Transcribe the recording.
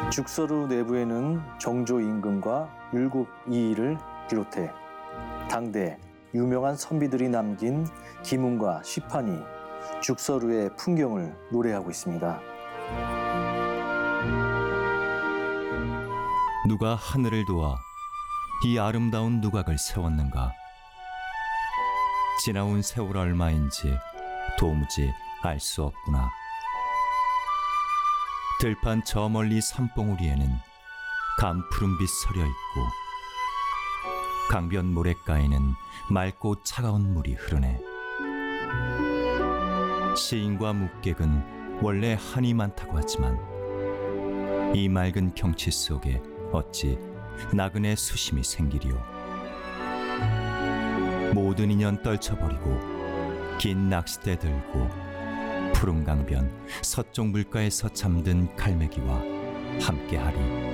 죽서루 내부에는 정조 임금과 율곡 이이를 비롯해 당대 유명한 선비들이 남긴 기문과 시판이 죽서루의 풍경을 노래하고 있습니다. 누가 하늘을 도와 이 아름다운 누각을 세웠는가? 지나온 세월 얼마인지 도무지 알 수 없구나. 들판 저 멀리 산봉우리에는 감푸른빛 서려 있고 강변 모래가에는 맑고 차가운 물이 흐르네. 시인과 묵객은 원래 한이 많다고 하지만 이 맑은 경치 속에 어찌 나그네 수심이 생기리요. 모든 인연 떨쳐버리고 긴 낚싯대 들고 푸른 강변 서쪽 물가에서 잠든 갈매기와 함께하리.